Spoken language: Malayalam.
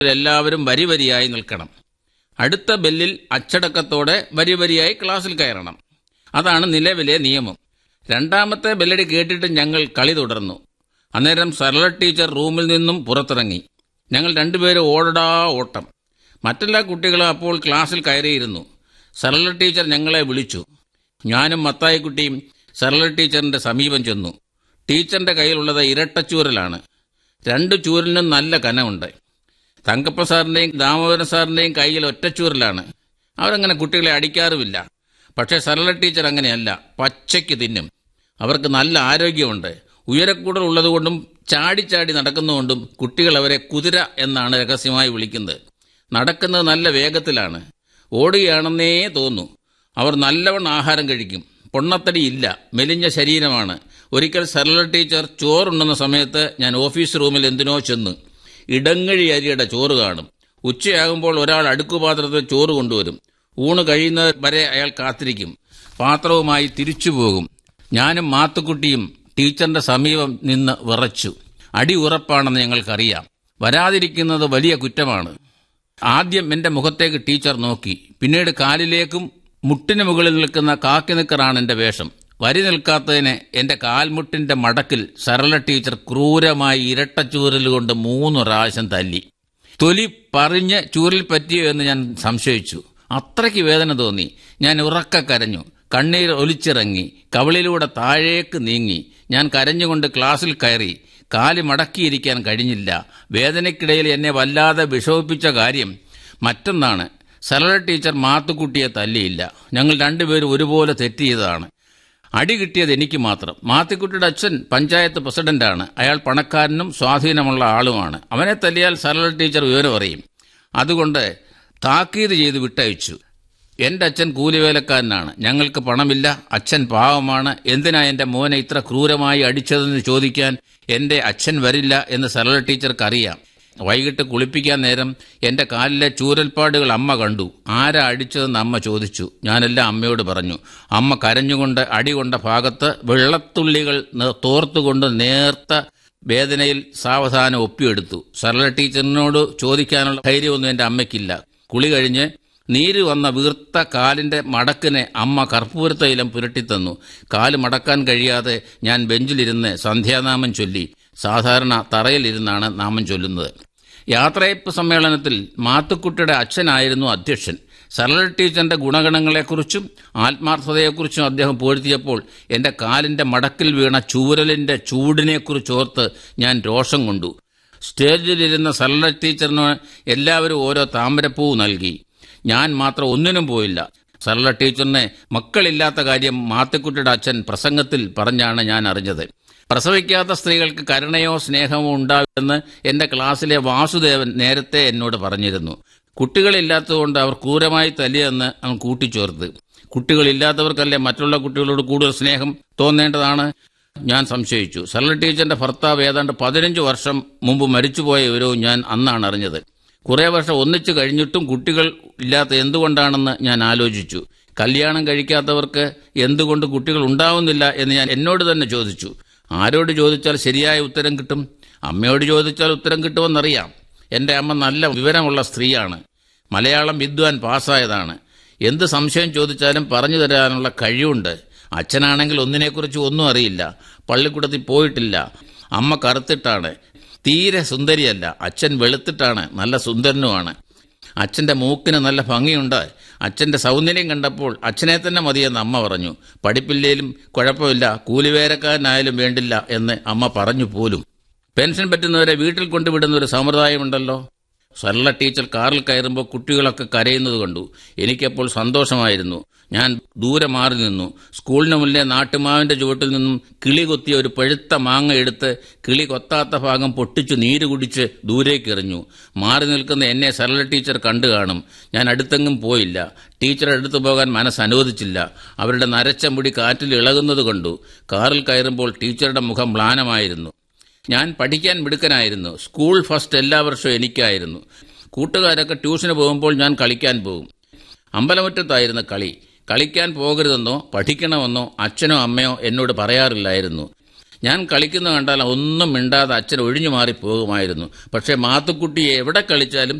എല്ലാവരും വരി വരിയായി നിൽക്കണം. അടുത്ത ബെല്ലിൽ അച്ചടക്കത്തോടെ വരി വരിയായി ക്ലാസ്സിൽ കയറണം. അതാണ് നിലവിലെ നിയമം. രണ്ടാമത്തെ ബെല്ലടി കേട്ടിട്ട് ഞങ്ങൾ കളി തുടർന്നു. അന്നേരം സരള ടീച്ചർ റൂമിൽ നിന്നും പുറത്തിറങ്ങി. ഞങ്ങൾ രണ്ടുപേരും ഓടടാ ഓട്ടം. മറ്റെല്ലാ കുട്ടികളും അപ്പോൾ ക്ലാസ്സിൽ കയറിയിരുന്നു. സരള ടീച്ചർ ഞങ്ങളെ വിളിച്ചു. ഞാനും മത്തായിക്കുട്ടിയും സരള ടീച്ചറിന്റെ സമീപം ചെന്നു. ടീച്ചറിന്റെ കയ്യിലുള്ളത് ഇരട്ടച്ചൂരലാണ്. 2 ചൂരലിനും നല്ല കനമുണ്ട്. തങ്കപ്പ സാറിന്റെയും ദാമോദരൻ സാറിന്റെയും കയ്യിൽ ഒറ്റച്ചൂരലാണ്. അവരങ്ങനെ കുട്ടികളെ അടിക്കാറുമില്ല. പക്ഷേ സരള ടീച്ചർ അങ്ങനെയല്ല, പച്ചയ്ക്ക് തിന്നും. അവർക്ക് നല്ല ആരോഗ്യമുണ്ട്. ഉയരക്കൂടൽ ഉള്ളതുകൊണ്ടും ചാടിച്ചാടി നടക്കുന്നതുകൊണ്ടും കുട്ടികൾ അവരെ കുതിര എന്നാണ് രഹസ്യമായി വിളിക്കുന്നത്. നടക്കുന്നത് നല്ല വേഗത്തിലാണ്. ഓടുകയാണെന്നേ തോന്നൂ. അവർ നല്ലവണ്ണം ആഹാരം കഴിക്കും. പൊണ്ണത്തടിയില്ല, മെലിഞ്ഞ ശരീരമാണ്. ഒരിക്കൽ സരള ടീച്ചർ ചോറുണ്ടെന്ന സമയത്ത് ഞാൻ ഓഫീസ് റൂമിൽ എന്തിനോ ചെന്ന്. ഇടങ്ങഴി അരിയുടെ ചോറ് കാണും. ഉച്ചയാകുമ്പോൾ ഒരാൾ അടുക്കുപാത്രത്തിൽ ചോറ് കൊണ്ടുവരും. ഊണ് കഴിയുന്നത് വരെ അയാൾ കാത്തിരിക്കും. പാത്രവുമായി തിരിച്ചുപോകും. ഞാനും മാത്തുക്കുട്ടിയും ടീച്ചറിന്റെ സമീപം നിന്ന് വിറച്ചു. അടി ഉറപ്പാണെന്ന് ഞങ്ങൾക്കറിയാം. വരാതിരിക്കുന്നത് വലിയ കുറ്റമാണ്. ആദ്യം എന്റെ മുഖത്തേക്ക് ടീച്ചർ നോക്കി. പിന്നീട് കാലിലേക്കും. മുട്ടിന് മുകളിൽ നിൽക്കുന്ന കാക്കി നിക്കറാണ് എന്റെ വേഷം. വരി നിൽക്കാത്തതിന് എന്റെ കാൽമുട്ടിന്റെ മടക്കിൽ സരള ടീച്ചർ ക്രൂരമായി ഇരട്ടച്ചൂരൽ കൊണ്ട് 3 പ്രാവശ്യം തല്ലി. തൊലി പറഞ്ഞ് ചൂരിൽ പറ്റിയോ എന്ന് ഞാൻ സംശയിച്ചു. അത്രയ്ക്ക് വേദന തോന്നി. ഞാൻ ഉറക്കെ കരഞ്ഞു. കണ്ണീർ ഒലിച്ചിറങ്ങി. കവിളിലൂടെ താഴേക്ക് നീങ്ങി. ഞാൻ കരഞ്ഞുകൊണ്ട് ക്ലാസ്സിൽ കയറി. കാല് മടക്കിയിരിക്കാൻ കഴിഞ്ഞില്ല. വേദനയ്ക്കിടയിൽ എന്നെ വല്ലാതെ വിഷമിപ്പിച്ച കാര്യം മറ്റൊന്നാണ്. സരള ടീച്ചർ മാത്തുക്കുട്ടിയെ തല്ലിയില്ല. ഞങ്ങൾ രണ്ടുപേരും ഒരുപോലെ തെറ്റ് ചെയ്തതാണ്. അടി കിട്ടിയത് എനിക്ക് മാത്രം. മാത്തുക്കുട്ടിയുടെ അച്ഛൻ പഞ്ചായത്ത് പ്രസിഡന്റാണ്. അയാൾ പണക്കാരനും സ്വാധീനമുള്ള ആളുമാണ്. അവനെ തല്ലിയാൽ സരള ടീച്ചർ വിവരം അറിയും. അതുകൊണ്ട് താക്കീത് ചെയ്ത് വിട്ടയച്ചു. എന്റെ അച്ഛൻ കൂലിവേലക്കാരനാണ്. ഞങ്ങൾക്ക് പണമില്ല. അച്ഛൻ പാവമാണ്. എന്തിനാ എന്റെ മോനെ ഇത്ര ക്രൂരമായി അടിച്ചതെന്ന് ചോദിക്കാൻ എന്റെ അച്ഛൻ വരില്ല എന്ന് സരള ടീച്ചർക്കറിയാം. വൈകിട്ട് കുളിപ്പിക്കാൻ നേരം എന്റെ കാലിലെ ചൂരൽപ്പാടുകൾ അമ്മ കണ്ടു. ആരാ അടിച്ചതെന്ന് അമ്മ ചോദിച്ചു. ഞാനെല്ലാം അമ്മയോട് പറഞ്ഞു. അമ്മ കരഞ്ഞുകൊണ്ട് അടികൊണ്ട ഭാഗത്ത് വെള്ളത്തുള്ളികൾ തോർത്തുകൊണ്ട് നേർത്ത വേദനയിൽ സാവധാനം ഒപ്പിയെടുത്തു. സരള ടീച്ചറിനോട് ചോദിക്കാനുള്ള ധൈര്യമൊന്നും എന്റെ അമ്മയ്ക്കില്ല. കുളി കഴിഞ്ഞ് നീര് വന്ന വീർത്ത കാലിന്റെ മടക്കിനെ അമ്മ കർപ്പൂരത്തൈലം പുരട്ടിത്തന്നു. കാല് മടക്കാൻ കഴിയാതെ ഞാൻ ബെഞ്ചിലിരുന്ന് സന്ധ്യാനാമം ചൊല്ലി. സാധാരണ തറയിലിരുന്നാണ് നാമം ചൊല്ലുന്നത്. യാത്രയപ്പ് സമ്മേളനത്തിൽ മാത്തുക്കുട്ടിയുടെ അച്ഛനായിരുന്നു അധ്യക്ഷൻ. സരള ടീച്ചറിന്റെ ഗുണഗണങ്ങളെക്കുറിച്ചും ആത്മാർത്ഥതയെക്കുറിച്ചും അദ്ദേഹം പുകഴ്ത്തിയപ്പോൾ എന്റെ കാലിന്റെ മടക്കിൽ വീണ ചൂരലിന്റെ ചൂടിനെക്കുറിച്ചോർത്ത് ഞാൻ രോഷം കൊണ്ടു. സ്റ്റേജിലിരുന്ന സരള ടീച്ചറിന് എല്ലാവരും ഓരോ താമരപ്പൂ നൽകി. ഞാൻ മാത്രം ഒന്നിനും പോയില്ല. സരള ടീച്ചറിന് മക്കളില്ലാത്ത കാര്യം മാത്തുക്കുട്ടിയുടെ അച്ഛൻ പ്രസംഗത്തിൽ പറഞ്ഞാണ് ഞാൻ അറിഞ്ഞത്. പ്രസവിക്കാത്ത സ്ത്രീകൾക്ക് കരുണയോ സ്നേഹമോ ഉണ്ടാകുമെന്ന് എന്റെ ക്ലാസ്സിലെ വാസുദേവൻ നേരത്തെ എന്നോട് പറഞ്ഞിരുന്നു. കുട്ടികളില്ലാത്തതുകൊണ്ട് അവർ ക്രൂരമായി തല്ലിയെന്ന് അവൻ കൂട്ടിച്ചേർത്ത്. കുട്ടികളില്ലാത്തവർക്കല്ലേ മറ്റുള്ള കുട്ടികളോട് കൂടുതൽ സ്നേഹം തോന്നേണ്ടതാണ്? ഞാൻ സംശയിച്ചു. സരള ടീച്ചറിന്റെ ഭർത്താവ് ഏതാണ്ട് 15 വർഷം മുമ്പ് മരിച്ചുപോയ വിവരവും ഞാൻ അന്നാണ് അറിഞ്ഞത്. കുറെ വർഷം ഒന്നിച്ചു കഴിഞ്ഞിട്ടും കുട്ടികൾ ഇല്ലാത്ത എന്തുകൊണ്ടാണെന്ന് ഞാൻ ആലോചിച്ചു. കല്യാണം കഴിക്കാത്തവർക്ക് എന്തുകൊണ്ട് കുട്ടികൾ ഉണ്ടാവുന്നില്ല എന്ന് ഞാൻ എന്നോട് തന്നെ ചോദിച്ചു. ആരോട് ചോദിച്ചാൽ ശരിയായ ഉത്തരം കിട്ടും? അമ്മയോട് ചോദിച്ചാൽ ഉത്തരം കിട്ടുമെന്നറിയാം. എന്റെ അമ്മ നല്ല വിവരമുള്ള സ്ത്രീയാണ്. മലയാളം വിദ്വാൻ പാസ്സായതാണ്. എന്ത് സംശയം ചോദിച്ചാലും പറഞ്ഞു തരാനുള്ള കഴിവുണ്ട്. അച്ഛനാണെങ്കിൽ ഒന്നിനെക്കുറിച്ച് ഒന്നും അറിയില്ല. പള്ളിക്കൂടത്തിൽ പോയിട്ടില്ല. അമ്മ കറുത്തിട്ടാണ്, തീരെ സുന്ദരിയല്ല. അച്ഛൻ വെളുത്തിട്ടാണ്, നല്ല സുന്ദരനുമാണ്. അച്ഛന്റെ മൂക്കിന് നല്ല ഭംഗിയുണ്ട്. അച്ഛന്റെ സൗന്ദര്യം കണ്ടപ്പോൾ അച്ഛനെ തന്നെ മതിയെന്ന് അമ്മ പറഞ്ഞു. പഠിപ്പില്ലേലും കുഴപ്പമില്ല, കൂലിവേലക്കാരനായാലും വേണ്ടില്ല എന്ന് അമ്മ പറഞ്ഞു പോലും. പെൻഷൻ പറ്റുന്നവരെ വീട്ടിൽ കൊണ്ടുവിടുന്ന ഒരു സമ്പ്രദായമുണ്ടല്ലോ. സരള ടീച്ചർ കാറിൽ കയറുമ്പോൾ കുട്ടികളൊക്കെ കരയുന്നത് കണ്ടു. എനിക്കപ്പോൾ സന്തോഷമായിരുന്നു. ഞാൻ ദൂരെ മാറി നിന്നു. സ്കൂളിന് മുന്നേ നാട്ടുമാവിന്റെ ചുവട്ടിൽ നിന്നും കിളി കൊത്തിയ ഒരു പഴുത്ത മാങ്ങ എടുത്ത് കിളി കൊത്താത്ത ഭാഗം പൊട്ടിച്ചു നീര് കുടിച്ച് ദൂരേക്ക് എറിഞ്ഞു. മാറി നിൽക്കുന്ന എന്നെ സരള ടീച്ചർ കണ്ടു കാണും. ഞാൻ അടുത്തെങ്ങും പോയില്ല. ടീച്ചർ അടുത്തു പോകാൻ മനസ്സനുവദിച്ചില്ല. അവരുടെ നരച്ച മുടി കാറ്റിൽ ഇളകുന്നത് കണ്ടു. കാറിൽ കയറുമ്പോൾ ടീച്ചറുടെ മുഖം മ്ലാനമായിരുന്നു. ഞാൻ പഠിക്കാൻ മിടുക്കനായിരുന്നു. സ്കൂൾ ഫസ്റ്റ് എല്ലാ വർഷവും എനിക്കായിരുന്നു. കൂട്ടുകാരൊക്കെ ട്യൂഷന് പോകുമ്പോൾ ഞാൻ കളിക്കാൻ പോകും. അമ്പലമുറ്റത്തായിരുന്നു കളി. കളിക്കാൻ പോകരുതെന്നോ പഠിക്കണമെന്നോ അച്ഛനോ അമ്മയോ എന്നോട് പറയാറില്ലായിരുന്നു. ഞാൻ കളിക്കുന്ന കണ്ടാൽ ഒന്നും മിണ്ടാതെ അച്ഛൻ ഒഴിഞ്ഞു മാറി പോകുമായിരുന്നു. പക്ഷേ മാത്തുക്കുട്ടിയെ എവിടെ കളിച്ചാലും